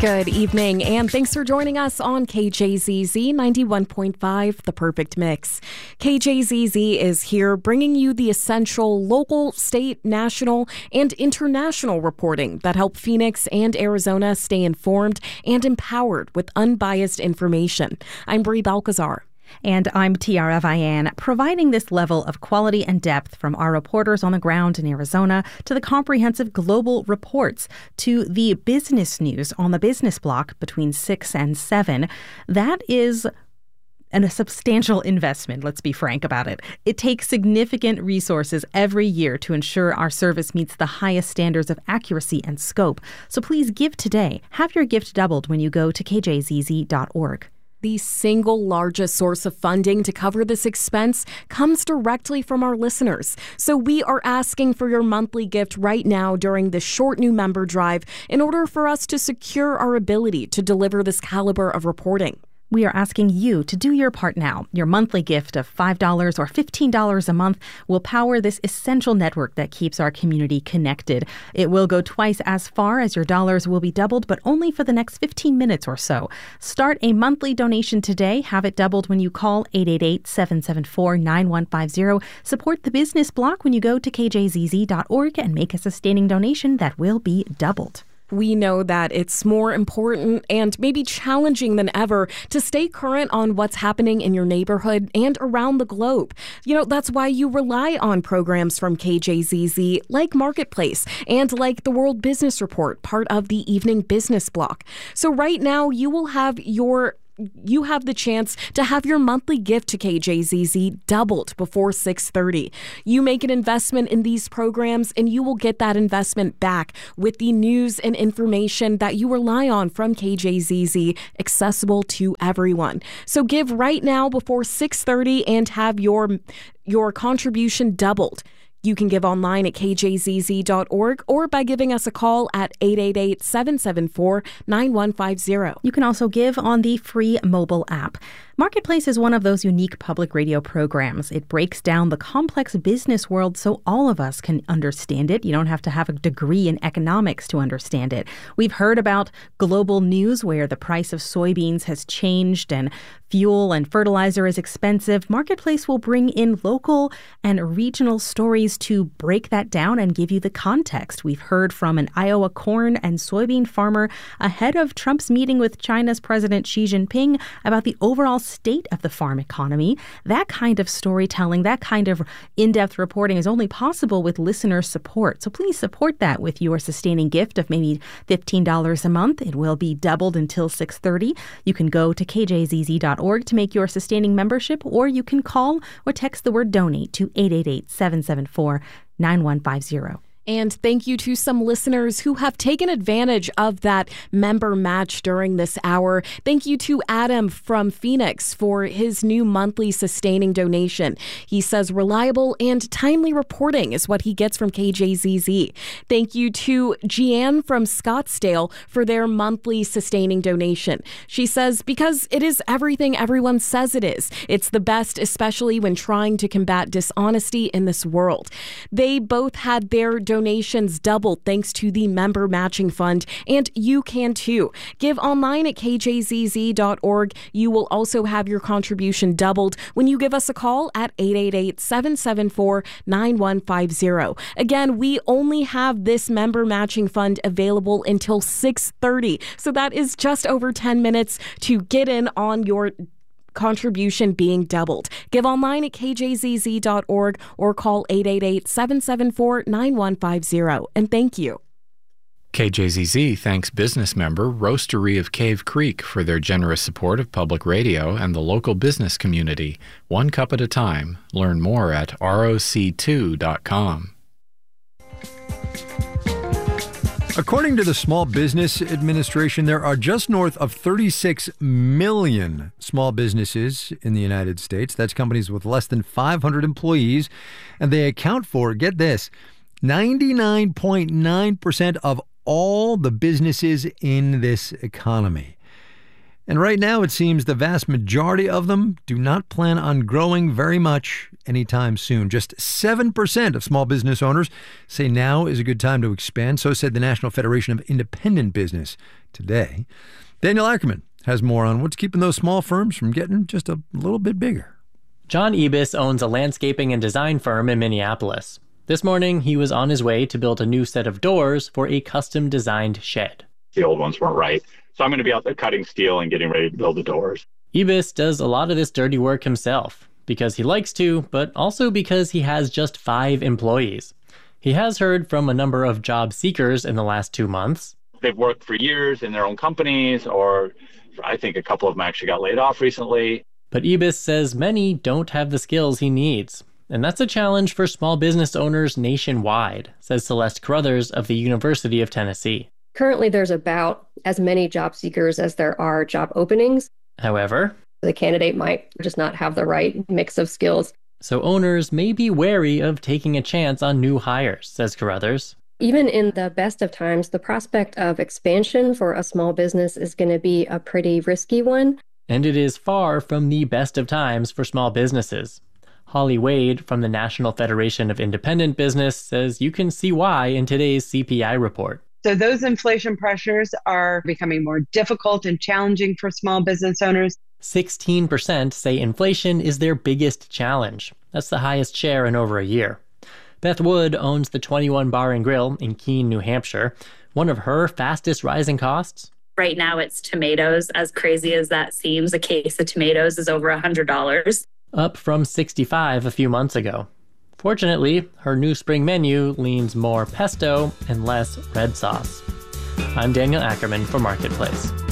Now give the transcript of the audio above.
Good evening, and thanks for joining us on KJZZ 91.5, The Perfect Mix. KJZZ is here bringing you the essential local, state, national, and international reporting that help Phoenix and Arizona stay informed and empowered with unbiased information. I'm Brie Balcazar. And I'm Tiara Vian, providing this level of quality and depth from our reporters on the ground in Arizona to the comprehensive global reports to the business news on the business block between 6 and 7. That is a substantial investment, let's be frank about it. It takes significant resources every year to ensure our service meets the highest standards of accuracy and scope. So please give today. Have your gift doubled when you go to kjzz.org. The single largest source of funding to cover this expense comes directly from our listeners. So we are asking for your monthly gift right now during this short new member drive in order for us to secure our ability to deliver this caliber of reporting. We are asking you to do your part now. Your monthly gift of $5 or $15 a month will power this essential network that keeps our community connected. It will go twice as far as your dollars will be doubled, but only for the next 15 minutes or so. Start a monthly donation today. Have it doubled when you call 888-774-9150. Support the business block when you go to kjzz.org and make a sustaining donation that will be doubled. We know that it's more important and maybe challenging than ever to stay current on what's happening in your neighborhood and around the globe. You know, that's why you rely on programs from KJZZ like Marketplace and like the World Business Report, part of the Evening Business Block. So right now you have the chance to have your monthly gift to KJZZ doubled before 6:30. You make an investment in these programs and you will get that investment back with the news and information that you rely on from KJZZ, accessible to everyone. So give right now before 6:30 and have your contribution doubled. You can give online at kjzz.org or by giving us a call at 888-774-9150. You can also give on the free mobile app. Marketplace is one of those unique public radio programs. It breaks down the complex business world so all of us can understand it. You don't have to have a degree in economics to understand it. We've heard about global news where the price of soybeans has changed and fuel and fertilizer is expensive. Marketplace will bring in local and regional stories to break that down and give you the context. We've heard from an Iowa corn and soybean farmer ahead of Trump's meeting with China's President Xi Jinping about the overall state of the farm economy. That kind of storytelling, that kind of in-depth reporting is only possible with listener support. So please support that with your sustaining gift of maybe $15 a month. It will be doubled until 6:30. You can go to kjzz.org to make your sustaining membership, or you can call or text the word donate to 888-774-9150. And thank you to some listeners who have taken advantage of that member match during this hour. Thank you to Adam from Phoenix for his new monthly sustaining donation. He says reliable and timely reporting is what he gets from KJZZ. Thank you to Jeanne from Scottsdale for their monthly sustaining donation. She says, because it is everything everyone says it is. It's the best, especially when trying to combat dishonesty in this world. They both had their donations doubled thanks to the member matching fund, and you can too. Give online at kjzz.org. You will also have your contribution doubled when you give us a call at 888-774-9150. Again, we only have this member matching fund available until 6:30, so that is just over 10 minutes to get in on your contribution being doubled. Give online at kjzz.org or call 888-774-9150. And thank you. KJZZ thanks business member Roastery of Cave Creek for their generous support of public radio and the local business community. One cup at a time. Learn more at roc2.com. According to the Small Business Administration, there are just north of 36 million small businesses in the United States. That's companies with less than 500 employees. And they account for, get this, 99.9% of all the businesses in this economy. And right now, it seems the vast majority of them do not plan on growing very much anytime soon. Just 7% of small business owners say now is a good time to expand. So said the National Federation of Independent Business today. Daniel Ackerman has more on what's keeping those small firms from getting just a little bit bigger. John Ebis owns a landscaping and design firm in Minneapolis. This morning, he was on his way to build a new set of doors for a custom-designed shed. The old ones weren't right. So I'm going to be out there cutting steel and getting ready to build the doors. Ebis does a lot of this dirty work himself, because he likes to, but also because he has just 5 employees. He has heard from a number of job seekers in the last 2 months. They've worked for years in their own companies, or I think a couple of them actually got laid off recently. But Ebis says many don't have the skills he needs. And that's a challenge for small business owners nationwide, says Celeste Carruthers of the University of Tennessee. Currently, there's about as many job seekers as there are job openings. However, the candidate might just not have the right mix of skills. So owners may be wary of taking a chance on new hires, says Carruthers. Even in the best of times, the prospect of expansion for a small business is going to be a pretty risky one. And it is far from the best of times for small businesses. Holly Wade from the National Federation of Independent Business says you can see why in today's CPI report. So those inflation pressures are becoming more difficult and challenging for small business owners. 16% say inflation is their biggest challenge. That's the highest share in over a year. Beth Wood owns the 21 Bar and Grill in Keene, New Hampshire. One of her fastest rising costs? Right now it's tomatoes. As crazy as that seems, a case of tomatoes is over $100. Up from $65 a few months ago. Fortunately, her new spring menu leans more pesto and less red sauce. I'm Daniel Ackerman for Marketplace.